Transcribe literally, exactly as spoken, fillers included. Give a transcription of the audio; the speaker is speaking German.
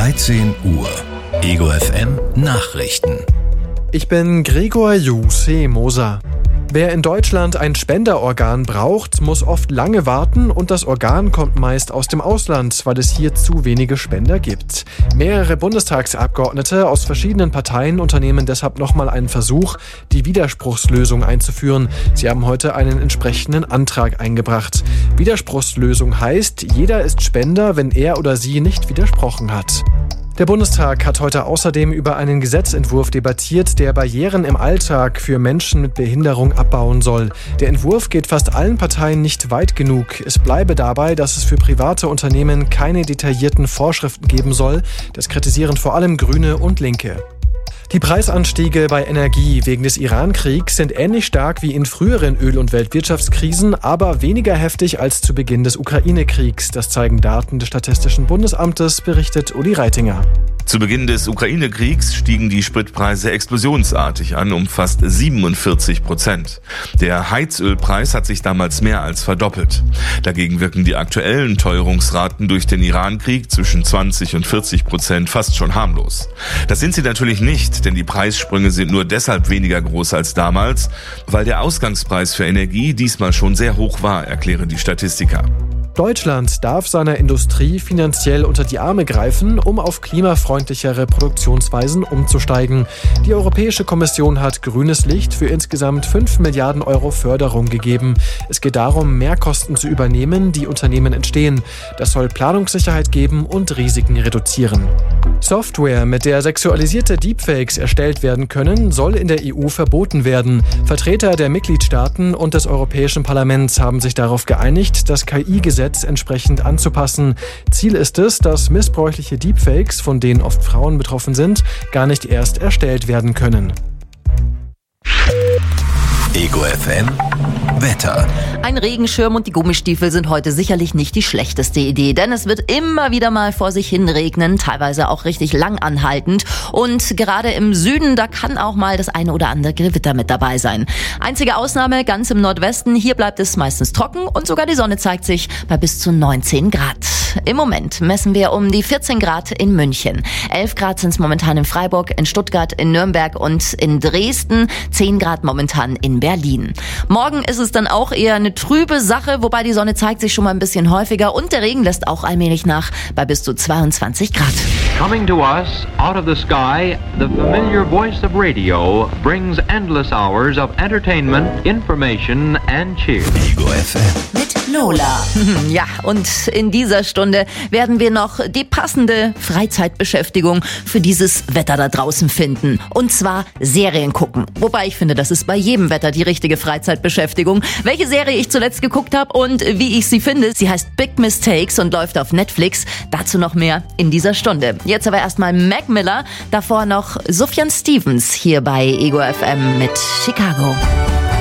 dreizehn Uhr. Ego F M Nachrichten. Ich bin Gregor Juse Moser. Wer in Deutschland ein Spenderorgan braucht, muss oft lange warten und das Organ kommt meist aus dem Ausland, weil es hier zu wenige Spender gibt. Mehrere Bundestagsabgeordnete aus verschiedenen Parteien unternehmen deshalb nochmal einen Versuch, die Widerspruchslösung einzuführen. Sie haben heute einen entsprechenden Antrag eingebracht. Widerspruchslösung heißt, jeder ist Spender, wenn er oder sie nicht widersprochen hat. Der Bundestag hat heute außerdem über einen Gesetzentwurf debattiert, der Barrieren im Alltag für Menschen mit Behinderung abbauen soll. Der Entwurf geht fast allen Parteien nicht weit genug. Es bleibe dabei, dass es für private Unternehmen keine detaillierten Vorschriften geben soll. Das kritisieren vor allem Grüne und Linke. Die Preisanstiege bei Energie wegen des Iran-Kriegs sind ähnlich stark wie in früheren Öl- und Weltwirtschaftskrisen, aber weniger heftig als zu Beginn des Ukraine-Kriegs. Das zeigen Daten des Statistischen Bundesamtes, berichtet Uli Reitinger. Zu Beginn des Ukraine-Kriegs stiegen die Spritpreise explosionsartig an, um fast siebenundvierzig Prozent. Der Heizölpreis hat sich damals mehr als verdoppelt. Dagegen wirken die aktuellen Teuerungsraten durch den Iran-Krieg zwischen zwanzig und vierzig Prozent fast schon harmlos. Das sind sie natürlich nicht, denn die Preissprünge sind nur deshalb weniger groß als damals, weil der Ausgangspreis für Energie diesmal schon sehr hoch war, erklären die Statistiker. Deutschland darf seiner Industrie finanziell unter die Arme greifen, um auf klimafreundlichere Produktionsweisen umzusteigen. Die Europäische Kommission hat grünes Licht für insgesamt fünf Milliarden Euro Förderung gegeben. Es geht darum, Mehrkosten zu übernehmen, die Unternehmen entstehen. Das soll Planungssicherheit geben und Risiken reduzieren. Software, mit der sexualisierte Deepfakes erstellt werden können, soll in der E U verboten werden. Vertreter der Mitgliedstaaten und des Europäischen Parlaments haben sich darauf geeinigt, das K I-Gesetz entsprechend anzupassen. Ziel ist es, dass missbräuchliche Deepfakes, von denen oft Frauen betroffen sind, gar nicht erst erstellt werden können. Ego F M Wetter. Ein Regenschirm und die Gummistiefel sind heute sicherlich nicht die schlechteste Idee, denn es wird immer wieder mal vor sich hin regnen, teilweise auch richtig lang anhaltend. Und gerade im Süden, da kann auch mal das eine oder andere Gewitter mit dabei sein. Einzige Ausnahme ganz im Nordwesten, hier bleibt es meistens trocken und sogar die Sonne zeigt sich bei bis zu neunzehn Grad. Im Moment messen wir um die vierzehn Grad in München. elf Grad sind es momentan in Freiburg, in Stuttgart, in Nürnberg und in Dresden. zehn Grad momentan in Berlin. Morgen ist es dann auch eher eine trübe Sache, wobei die Sonne zeigt sich schon mal ein bisschen häufiger und der Regen lässt auch allmählich nach bei bis zu zweiundzwanzig Grad. Coming to us out of the sky, the familiar voice of radio brings endless hours of entertainment, information and cheer. Ego F M. Mit Lola. Ja, und in dieser Stunde werden wir noch die passende Freizeitbeschäftigung für dieses Wetter da draußen finden. Und zwar Serien gucken. Wobei ich finde, das ist bei jedem Wetter die richtige Freizeitbeschäftigung. Welche Serie ich zuletzt geguckt habe und wie ich sie finde, sie heißt Big Mistakes und läuft auf Netflix. Dazu noch mehr in dieser Stunde. Jetzt aber erstmal Mac Miller, davor noch Sufjan Stevens hier bei Ego F M mit Chicago.